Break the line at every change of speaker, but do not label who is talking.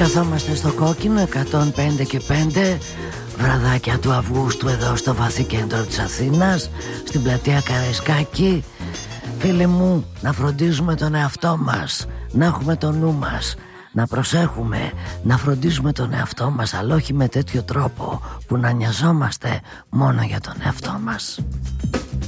Καθόμαστε στο κόκκινο 105 και 5, βραδάκια του Αυγούστου, εδώ στο βαθύ κέντρο της Αθήνας, στην πλατεία Καραϊσκάκη. Φίλοι μου, να φροντίζουμε τον εαυτό μας, να έχουμε το νου μας, να προσέχουμε, να φροντίζουμε τον εαυτό μας, αλλά όχι με τέτοιο τρόπο που να νοιαζόμαστε μόνο για τον εαυτό μας.